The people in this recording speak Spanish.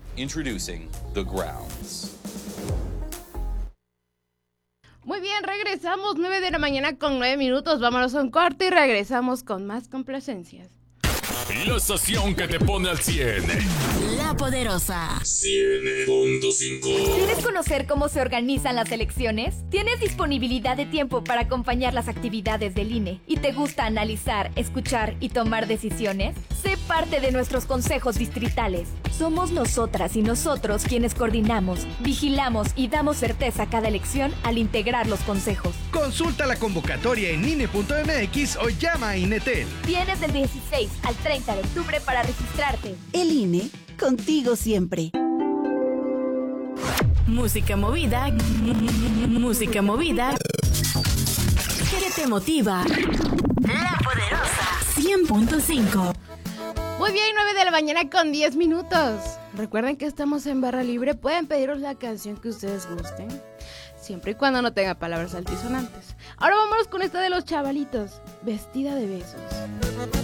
Introducing The Grounds. Muy bien, regresamos 9 de la mañana con 9 minutos. Vámonos a un corte y regresamos con más complacencias. La estación que te pone al 100. La Poderosa 100.5. ¿Quieres conocer cómo se organizan las elecciones? ¿Tienes disponibilidad de tiempo para acompañar las actividades del INE? ¿Y te gusta analizar, escuchar y tomar decisiones? Sé parte de nuestros consejos distritales. Somos nosotras y nosotros quienes coordinamos, vigilamos y damos certeza a cada elección al integrar los consejos. Consulta la convocatoria en INE.mx o llama a INETEL. Tienes del 16 al 30 de octubre para registrarte. El INE, contigo siempre. Música movida. Música movida. ¿Qué te motiva? La Poderosa 100.5. Muy bien, 9 de la mañana con 10 minutos. Recuerden que estamos en barra libre. Pueden pediros la canción que ustedes gusten, siempre y cuando no tenga palabras altisonantes. Ahora vámonos con esta de los Chavalitos, Vestida de Besos.